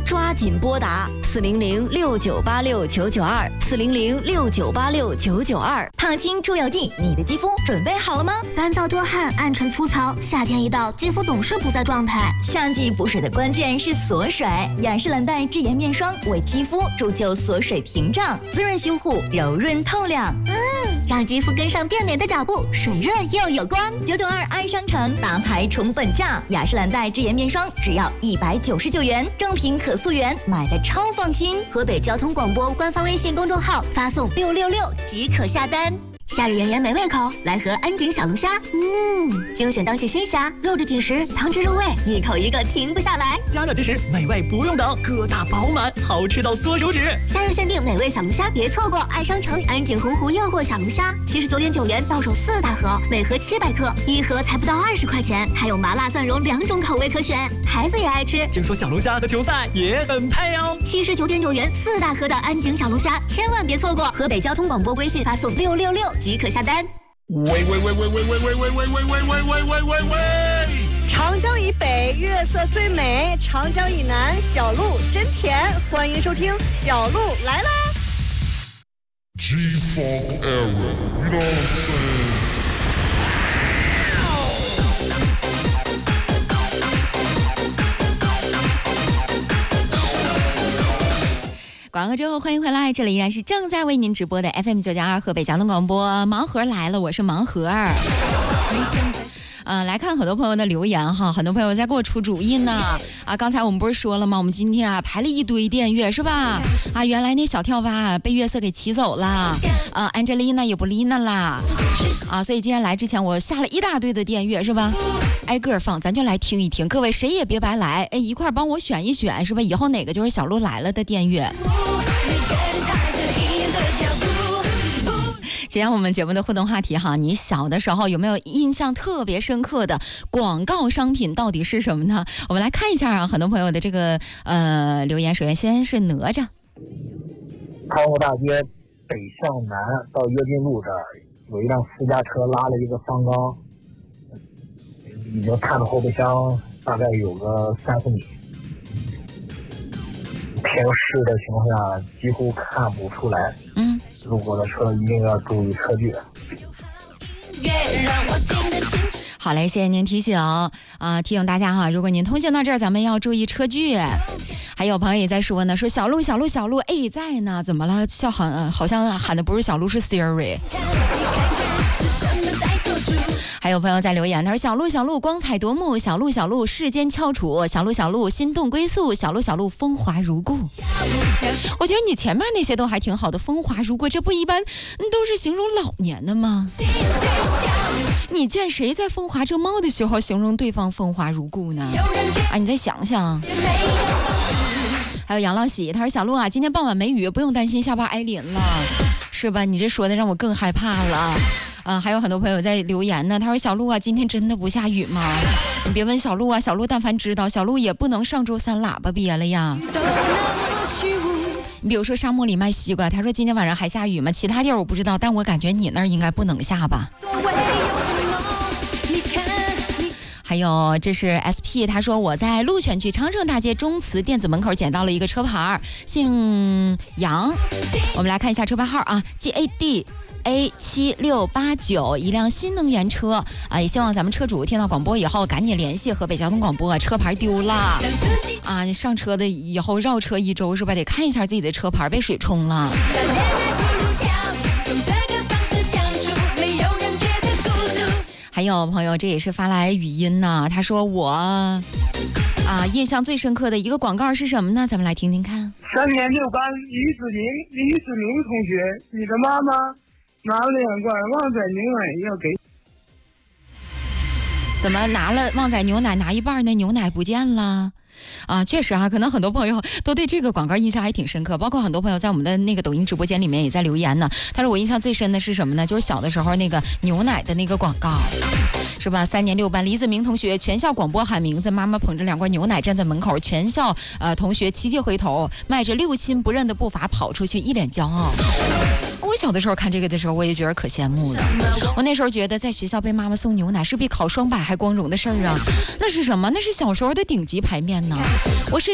抓紧拨打400698699240069869922。 烫青出油剂，你的肌肤准备好了吗？ 干燥多汗，暗沉粗糙，夏天一到，肌肤总是不在状态。 夏季补水的关键是锁水，雅诗兰黛智妍面霜为肌肤铸就锁水屏障，滋润修护，柔润透亮。 让肌肤跟上变美的脚步，水润又有光。 992爱商城大牌宠粉价，雅诗兰黛智妍面霜只要199元，正品可溯源，买的超放心。 河北交通广播官方微信公众号发送666即可下单。夏日炎炎没胃口，来盒安井小龙虾。精选当季新虾，肉质紧实，汤汁入味，一口一个停不下来。 加热即食，美味不用等，个大饱满，好吃到缩手指。 夏日限定美味小龙虾，别错过！爱商城安井洪湖诱惑小龙虾，79.9元到手4大盒，每盒700克，一盒才不到20块钱，还有麻辣蒜蓉2种口味可选，孩子也爱吃。 听说小龙虾和球赛也很配哦。 79.9元4大盒的安井小龙虾，千万别错过！河北交通广播微信发送666即可下单。 喂！ 长江以北月色最美，长江以南小路真甜。欢迎收听小路来啦。 G-Funk era, you know what I'm saying? 广告之后欢迎回来，这里依然是正在为您直播的 FM 992河北交通广播，盲盒来了，我是盲盒儿。来看很多朋友的留言哈，很多朋友在给我出主意呢。刚才我们不是说了吗？我们今天排了一堆电乐是吧？原来那小跳蛙被月色给骑走了，安吉丽娜也不丽娜啦，所以今天来之前我下了一大堆的电乐是吧？挨个放，咱就来听一听，各位谁也别白来，一块帮我选一选是吧？以后哪个就是小鹿来了的电乐。今天我们节目的互动话题哈，你小的时候有没有印象特别深刻的广告商品到底是什么呢？我们来看一下很多朋友的这个留言。首先先是哪吒。 康湖大街北向南到跃进路这儿有一辆私家车拉了一个方缸，已经看到后备箱大概有个3-4米，平视的情况下几乎看不出来。路过的车一定要注意车距。 好嘞，谢谢您提醒提醒大家哈，如果您通行到这儿，咱们要注意车距。还有朋友也在说呢，说小鹿在呢，怎么了？好像喊的不是小鹿，是 Siri。还有朋友在留言，他说小鹿光彩夺目，小鹿世间翘楚，小鹿心动归宿，小鹿风华如故。我觉得你前面那些都还挺好的，风华如故这不一般都是形容老年的吗？你见谁在风华正茂的时候形容对方风华如故呢？你再想想。还有杨老喜，他说小鹿今天傍晚没雨，不用担心下巴挨淋了，是吧？你这说的让我更害怕了。还有很多朋友在留言呢，他说小鹿今天真的不下雨吗？你别问小鹿小鹿但凡知道，小鹿也不能上周3喇叭憋了呀。你比如说沙漠里卖西瓜，他说今天晚上还下雨吗？其他地儿我不知道，但我感觉你那儿应该不能下吧。还有这是 SP， 他说我在鹿泉区长城大街中慈电子门口捡到了一个车牌，姓杨。我们来看一下车牌号GAD A7689，一辆新能源车也希望咱们车主听到广播以后赶紧联系河北交通广播，车牌丢了你上车的以后绕车1周是吧？得看一下自己的车牌被水冲了。还有朋友这也是发来语音呢，他说我印象最深刻的一个广告是什么呢？咱们来听听看。 3年6班李子明同学，你的妈妈拿了2罐旺仔牛奶要给。 怎么拿了旺仔牛奶拿一半，那牛奶不见了？确实可能很多朋友都对这个广告印象还挺深刻，包括很多朋友在我们的那个抖音直播间里面也在留言呢。他说我印象最深的是什么呢？就是小的时候那个牛奶的那个广告，是吧？3年6班李子明同学，全校广播喊名字，妈妈捧着2罐牛奶站在门口，全校同学齐齐回头，迈着6亲不认的步伐跑出去，一脸骄傲。我小的时候看这个的时候，我也觉得可羡慕了。我那时候觉得在学校被妈妈送牛奶是比考双百还光荣的事儿啊！那是什么？那是小时候的顶级排面呢。我是